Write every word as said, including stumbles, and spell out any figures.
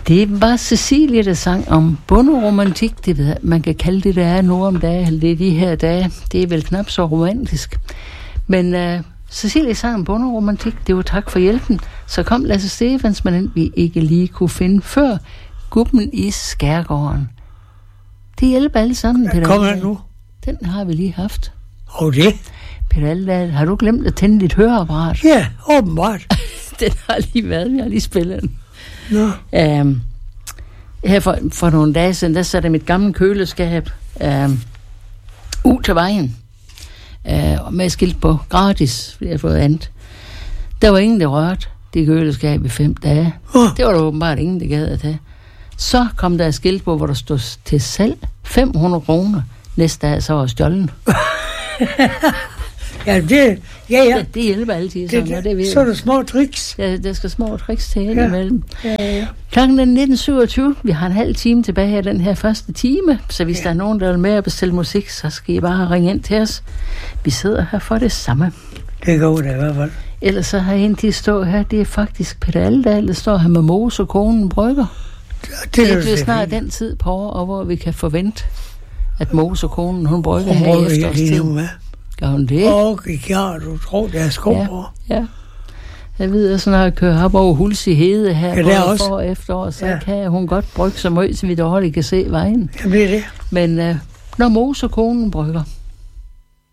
Det var Cecilie, der sang om bonderomantik. Det ved, man kan kalde det, der er nu om dagen, eller det er de her dage. Det er vel knap så romantisk. Men uh, Cecilie sang om bonderomantik. Det var tak for hjælpen. Så kom Lasse Stefans, men den vi ikke lige kunne finde før. Gubben i Skærgården. Det hjælper alle sammen, Peter. Kommer den nu? Den har vi lige haft. Og det? Peter Aldahl, har du glemt at tænde dit høreapparat? Ja, åbenbart. Den har lige været, vi har lige spillet den. Nå. Um, her for, for nogle dage siden, der satte mit gamle køleskab um, ud til vejen. Uh, med skilt på gratis, fordi jeg har fået andet. Der var ingen, der rørte det køleskab i fem dage. Oh. Det var der åbenbart ingen, der gad at tage. Så kom der et skilt på, hvor der stod til salg fem hundrede kroner. Næste dag, så var stjålen. Ja, det, ja, ja. Det, det hjælper altid. Det, Sådan, det, det, det så er der små tricks. Ja, der skal små tricks til ja. imellem. Ja, ja. Klokken er nitten syvogtyve. Vi har en halv time tilbage af den her første time. Så hvis ja. der er nogen, der vil med at bestille musik, så skal I bare ringe ind til os. Vi sidder her for det samme. Det går det i hvert fald. Ellers så har en til at stå her. Det er faktisk Peter Aldahl, der står her med Mose og konen brygger. Det, det, det bliver snart den tid på år, hvor vi kan forvente, at Mose og konen, hun brygger her i efterårstiden. Gør hun det? Åh, ja, du tror, det er sko på. Ja, ja. Jeg ved, at når jeg kører op over Hulsi Hede her, ja, både også. for og efterår, så ja. kan hun godt brygge så meget, så vi dårligt kan se vejen. Jamen, det er det. Men uh, når Mose og konen brygger,